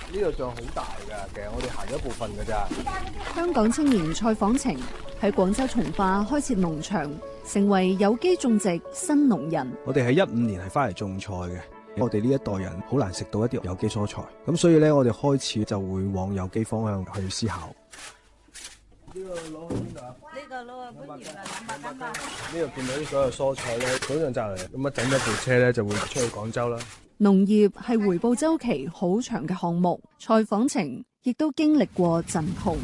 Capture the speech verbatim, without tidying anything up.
呢度仲好大㗎，其實我哋行咗一部分㗎咋。 香港青年蔡訪程喺廣州從化開設農場，成為有機種植新農人。 我哋喺一五年係翻嚟種菜嘅，我哋呢一代人好難食到一啲有機蔬菜，咁所以咧我哋開始就會往有機方向去思考。呢個攞去邊度啊？呢個攞去本園啊，兩百斤吧。呢度見到啲所有蔬菜咧，早上摘嚟，咁啊整咗部車咧就會出去廣州啦。 農業係回報週期好長嘅項目，蔡訪程亦都經歷過陣痛。